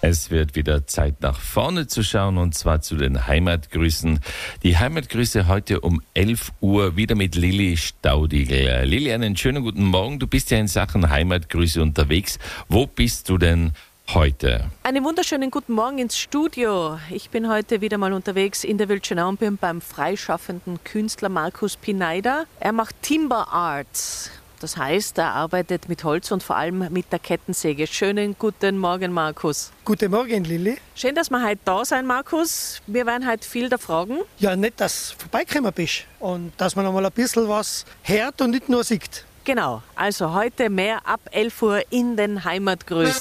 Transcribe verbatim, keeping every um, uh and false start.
Es wird wieder Zeit, nach vorne zu schauen, und zwar zu den Heimatgrüßen. Die Heimatgrüße heute um elf Uhr wieder mit Lilly Staudigl. Lilly, einen schönen guten Morgen. Du bist ja in Sachen Heimatgrüße unterwegs. Wo bist du denn heute? Einen wunderschönen guten Morgen ins Studio. Ich bin heute wieder mal unterwegs in der Wildschönau und bin beim freischaffenden Künstler Markus Pineider. Er macht Timber Art. Das heißt, er arbeitet mit Holz und vor allem mit der Kettensäge. Schönen guten Morgen, Markus. Guten Morgen, Lilly. Schön, dass wir heute da sein, Markus. Wir werden heute viel da fragen. Ja, nicht, dass du vorbeigekommen bist und dass man noch mal ein bisschen was hört und nicht nur sieht. Genau, also heute mehr ab elf Uhr in den Heimatgrüßen.